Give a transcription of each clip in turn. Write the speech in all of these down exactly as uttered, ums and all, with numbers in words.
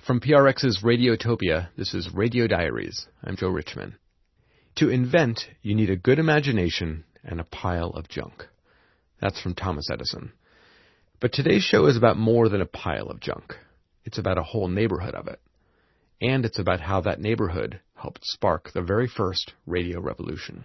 From P R X's Radiotopia, this is Radio Diaries. I'm Joe Richman. To invent, you need a good imagination and a pile of junk. That's from Thomas Edison. But today's show is about more than a pile of junk. It's about a whole neighborhood of it. And it's about how that neighborhood helped spark the very first radio revolution.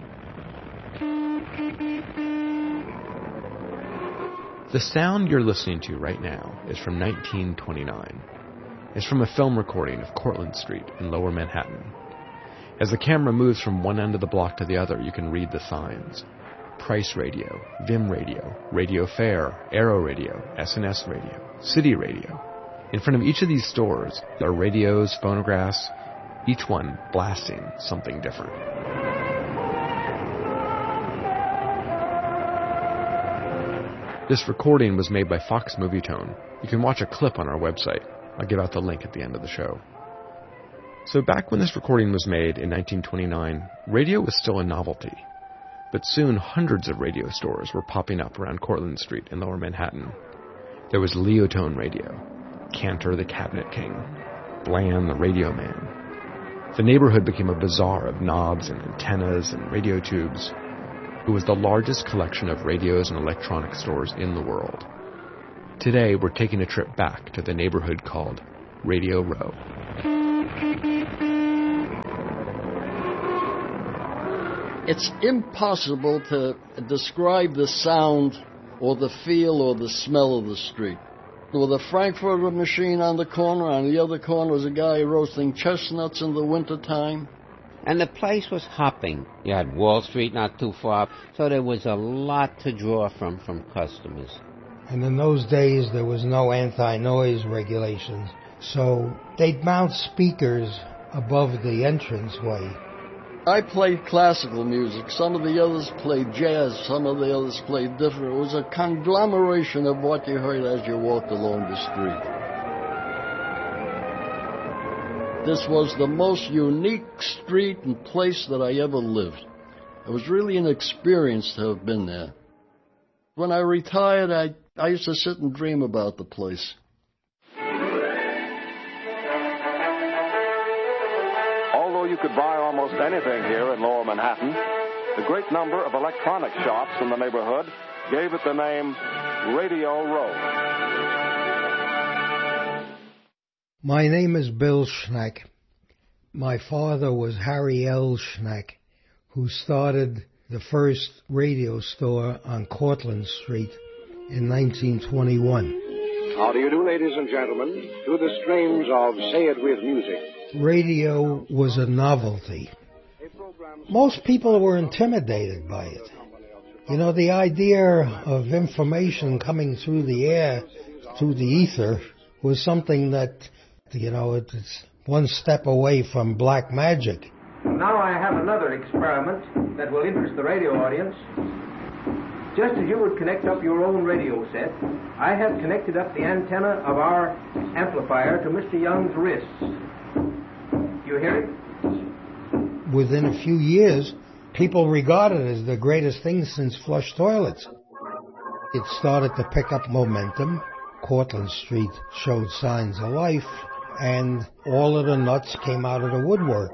The sound you're listening to right now is from nineteen twenty-nine. It's from a film recording of Cortlandt Street in Lower Manhattan. As the camera moves from one end of the block to the other, you can read the signs. Price Radio, Vim Radio, Radio Fair, Aero Radio, S and S Radio, City Radio. In front of each of these stores are radios, phonographs, each one blasting something different. This recording was made by Fox Movietone. You can watch a clip on our website. I'll give out the link at the end of the show. So back when this recording was made in nineteen twenty-nine, radio was still a novelty. But soon hundreds of radio stores were popping up around Cortlandt Street in Lower Manhattan. There was Leotone Radio, Cantor the Cabinet King, Bland the Radio Man. The neighborhood became a bazaar of knobs and antennas and radio tubes. It was the largest collection of radios and electronic stores in the world. Today, we're taking a trip back to the neighborhood called Radio Row. It's impossible to describe the sound or the feel or the smell of the street. With a Frankfurter machine on the corner, on the other corner was a guy roasting chestnuts in the wintertime. And the place was hopping. You had Wall Street not too far, so there was a lot to draw from from customers. And in those days, there was no anti-noise regulations, so they'd mount speakers above the entranceway. I played classical music. Some of the others played jazz. Some of the others played different. It was a conglomeration of what you heard as you walked along the street. This was the most unique street and place that I ever lived. It was really an experience to have been there. When I retired, I, I used to sit and dream about the place. Although you could buy almost anything here in Lower Manhattan, the great number of electronic shops in the neighborhood gave it the name Radio Row. My name is Bill Schneck. My father was Harry L. Schneck, who started the first radio store on Cortlandt Street in nineteen twenty-one. How do you do, ladies and gentlemen, to the strains of Say It With Music. Radio was a novelty. Most people were intimidated by it. You know, the idea of information coming through the air, through the ether, was something that, you know, it's one step away from black magic. Now I have another experiment that will interest the radio audience. Just as you would connect up your own radio set, I have connected up the antenna of our amplifier to Mister Young's wrists. You hear it? Within a few years, people regarded it as the greatest thing since flush toilets. It started to pick up momentum. Cortlandt Street showed signs of life, and all of the nuts came out of the woodwork.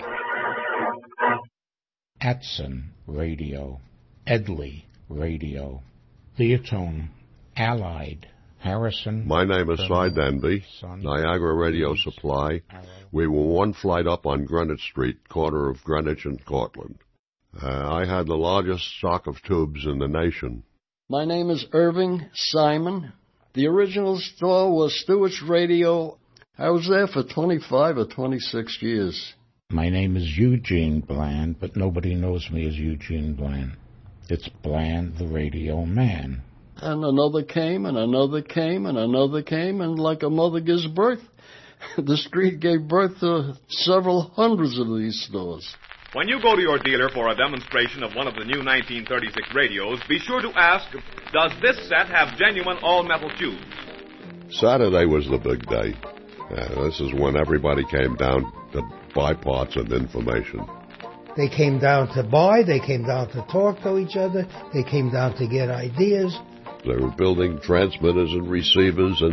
Atson Radio, Edley Radio, Leotone, Allied, Harrison. My name is Cy Denby, Niagara Radio Supply. We were one flight up on Greenwich Street, corner of Greenwich and Cortlandt. Uh, I had the largest stock of tubes in the nation. My name is Irving Simon. The original store was Stewart's Radio. I was there for twenty-five or twenty-six years. My name is Eugene Bland, but nobody knows me as Eugene Bland. It's Bland the Radio Man. And another came, and another came, and another came, and like a mother gives birth, the street gave birth to several hundreds of these stores. When you go to your dealer for a demonstration of one of the new nineteen thirty-six radios, be sure to ask, does this set have genuine all-metal tubes? Saturday was the big day. Uh, this is when everybody came down to buy parts and information. They came down to buy, they came down to talk to each other, they came down to get ideas. They were building transmitters and receivers and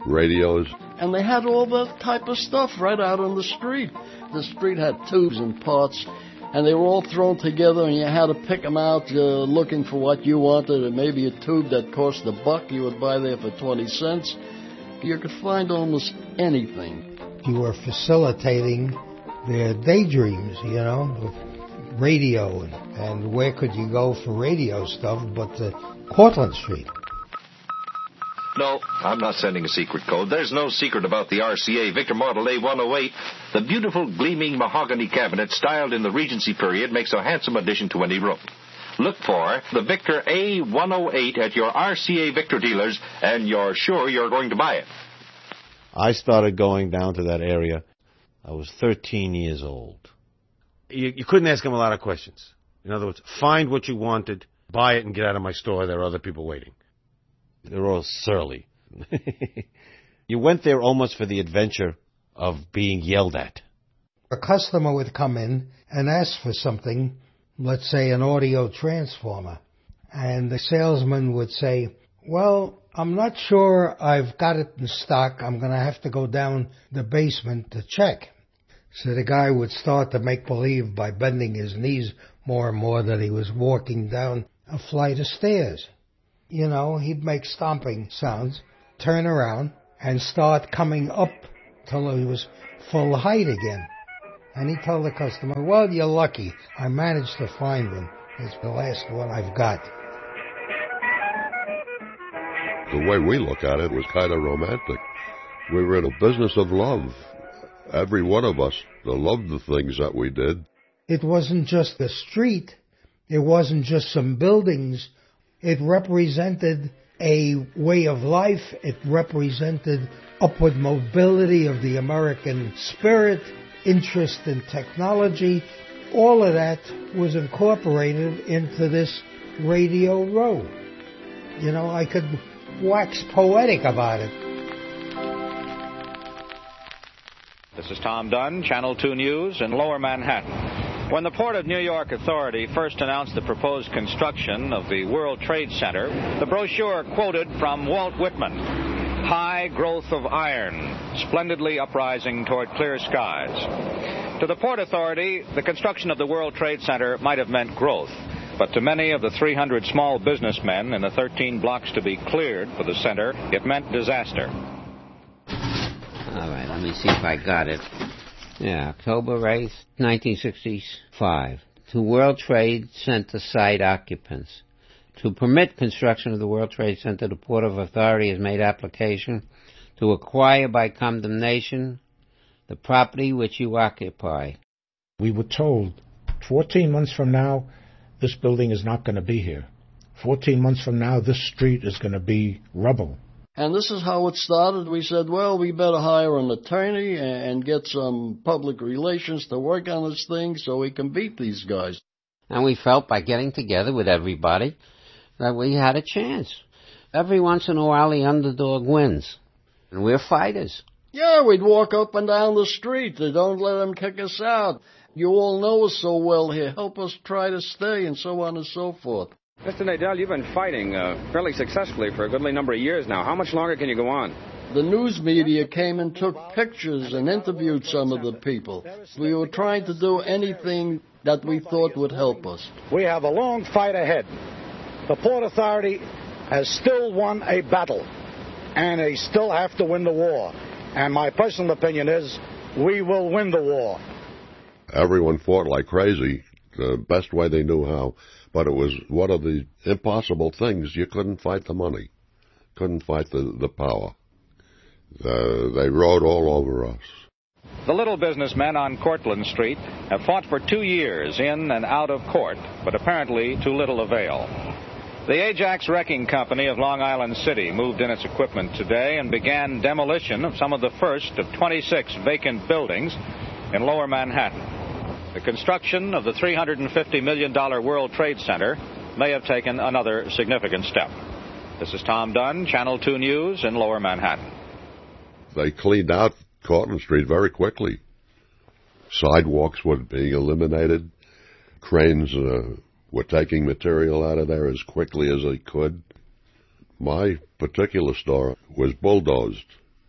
radios. And they had all that type of stuff right out on the street. The street had tubes and parts, and they were all thrown together, and you had to pick them out uh, looking for what you wanted, and maybe a tube that cost a buck you would buy there for twenty cents. You could find almost anything. You were facilitating their daydreams, you know, of radio, and, and where could you go for radio stuff but uh, Cortlandt Street. No, I'm not sending a secret code. There's no secret about the R C A Victor Model A one oh eight. The beautiful, gleaming mahogany cabinet styled in the Regency period makes a handsome addition to any room. Look for the Victor A one oh eight at your R C A Victor dealers, and you're sure you're going to buy it. I started going down to that area. I was thirteen years old. You, you couldn't ask him a lot of questions. In other words, find what you wanted, buy it, and get out of my store. There are other people waiting. They're all surly. You went there almost for the adventure of being yelled at. A customer would come in and ask for something, let's say an audio transformer, and the salesman would say, well, I'm not sure I've got it in stock. I'm going to have to go down the basement to check. So the guy would start to make believe by bending his knees more and more that he was walking down a flight of stairs. You know, he'd make stomping sounds, turn around, and start coming up till he was full height again. And he told the customer, well, you're lucky. I managed to find one. It's the last one I've got. The way we look at it was kind of romantic. We were in a business of love. Every one of us loved the things that we did. It wasn't just the street. It wasn't just some buildings. It represented a way of life. It represented upward mobility of the American spirit, interest in technology. All of that was incorporated into this Radio Row. You know, I could wax poetic about it. This is Tom Dunn, Channel two News in Lower Manhattan. When the Port of New York Authority first announced the proposed construction of the World Trade Center, the brochure quoted from Walt Whitman, "High growth of iron, splendidly uprising toward clear skies." To the Port Authority, the construction of the World Trade Center might have meant growth, but to many of the three hundred small businessmen in the thirteen blocks to be cleared for the center, it meant disaster. All right, let me see if I got it. Yeah, October eighth, nineteen sixty-five. To World Trade Center site occupants. To permit construction of the World Trade Center, the Port of Authority has made application to acquire by condemnation the property which you occupy. We were told fourteen months from now, this building is not going to be here. fourteen months from now, this street is going to be rubble. And this is how it started. We said, well, we better hire an attorney and get some public relations to work on this thing so we can beat these guys. And we felt by getting together with everybody that we had a chance. Every once in a while, the underdog wins. And we're fighters. Yeah, we'd walk up and down the street. They don't let them kick us out. You all know us so well here. Help us try to stay, and so on and so forth. Mister Nadel, you've been fighting uh, fairly successfully for a goodly number of years now. How much longer can you go on? The news media came and took pictures and interviewed some of the people. We were trying to do anything that we thought would help us. We have a long fight ahead. The Port Authority has still won a battle, and they still have to win the war. And my personal opinion is we will win the war. Everyone fought like crazy, the best way they knew how. But it was one of the impossible things. You couldn't fight the money. Couldn't fight the, the power. The, they rode all over us. The little businessmen on Cortlandt Street have fought for two years in and out of court, but apparently to little avail. The Ajax Wrecking Company of Long Island City moved in its equipment today and began demolition of some of the first of twenty-six vacant buildings in Lower Manhattan. The construction of the three hundred fifty million dollars World Trade Center may have taken another significant step. This is Tom Dunn, Channel two News in Lower Manhattan. They cleaned out Cortlandt Street very quickly. Sidewalks were being eliminated. Cranes uh, were taking material out of there as quickly as they could. My particular store was bulldozed.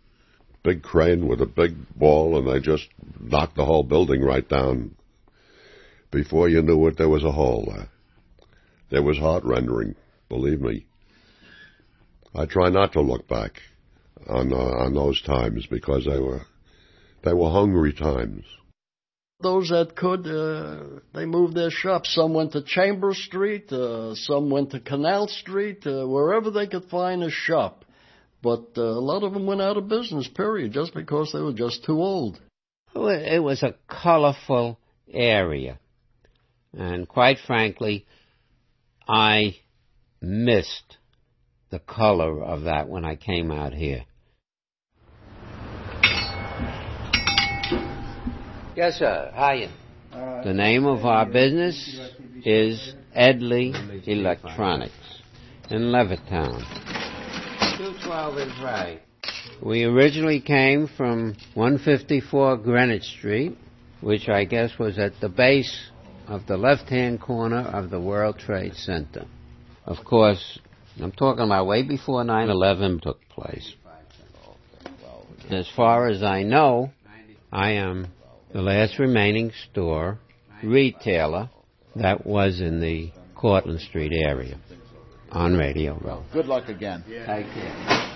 big crane with a big ball, and they just knocked the whole building right down. Before you knew it, there was a hole there. There was heart-rending, believe me. I try not to look back on uh, on those times because they were they were hungry times. Those that could, uh, they moved their shops. Some went to Chambers Street, uh, some went to Canal Street, uh, wherever they could find a shop. But uh, a lot of them went out of business, period, just because they were just too old. It was a colorful area. And quite frankly, I missed the color of that when I came out here. Yes, sir. Hiya. Uh, the name of our business is Edley Electronics in Levittown. two twelve is right. We originally came from one fifty-four Greenwich Street, which I guess was at the base of the left-hand corner of the World Trade Center. Of course, I'm talking about way before nine eleven took place. As far as I know, I am the last remaining store retailer that was in the Cortlandt Street area on Radio Row. Good luck again. Take care.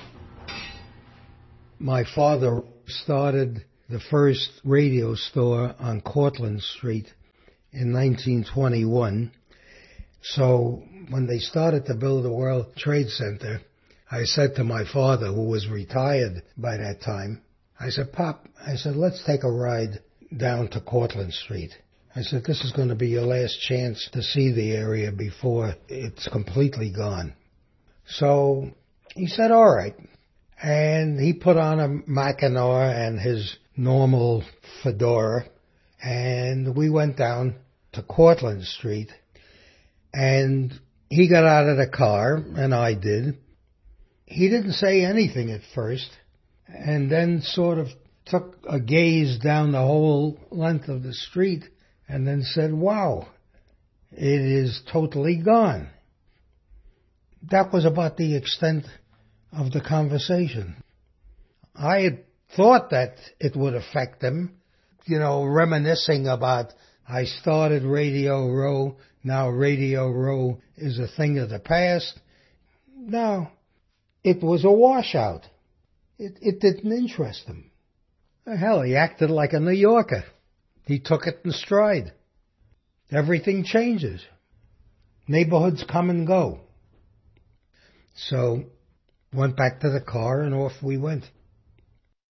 My father started the first radio store on Cortlandt Street in nineteen twenty-one. So when they started to build the World Trade Center, I said to my father, who was retired by that time, I said, Pop, I said, let's take a ride down to Cortlandt Street. I said, this is going to be your last chance to see the area before it's completely gone. So he said, all right. And he put on a Mackinac and his normal fedora, and we went down to Cortlandt Street, and he got out of the car, and I did. He didn't say anything at first, and then sort of took a gaze down the whole length of the street and then said, wow, it is totally gone. That was about the extent of the conversation. I had thought that it would affect him, you know, reminiscing about, I started Radio Row, now Radio Row is a thing of the past. No, it was a washout. It, it didn't interest him. Hell, he acted like a New Yorker. He took it in stride. Everything changes. Neighborhoods come and go. So, went back to the car and off we went.